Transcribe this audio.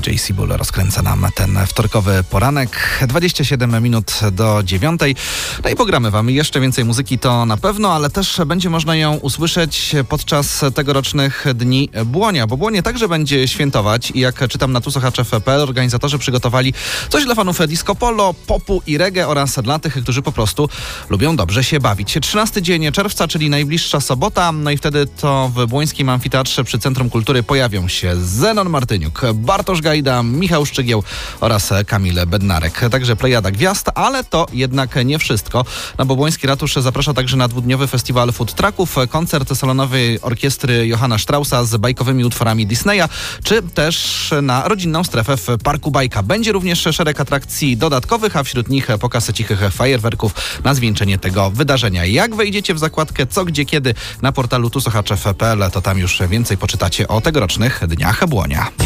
DJ Sibul rozkręca nam ten wtorkowy poranek. 27 minut do 9. No i pogramy wam jeszcze więcej muzyki, to na pewno, ale też będzie można ją usłyszeć podczas tegorocznych Dni Błonia, bo Błonie także będzie świętować i jak czytam na tusochacze.pl, organizatorzy przygotowali coś dla fanów disco polo, popu i reggae oraz dla tych, którzy po prostu lubią dobrze się bawić. 13 dzień czerwca, czyli najbliższa sobota, no i wtedy to w Błońskim Amfiteatrze przy Centrum Kultury pojawią się Zenon Martyniuk, Bartosz Gajda, Michał Szczygieł oraz Kamil Bednarek. Także plejada gwiazd, ale to jednak nie wszystko. No bo Błoński Ratusz zaprasza także na dwudniowy festiwal food trucków, koncert salonowej orkiestry Johanna Straussa z bajkowymi utworami Disneya, czy też na rodzinną strefę w Parku Bajka. Będzie również szereg atrakcji dodatkowych, a wśród nich pokaz cichych fajerwerków na zwieńczenie tego wydarzenia. Jak wejdziecie w zakładkę co, gdzie, kiedy na portalu tusochacze.pl, to tam już więcej poczytacie o tegorocznych Dniach Błonia.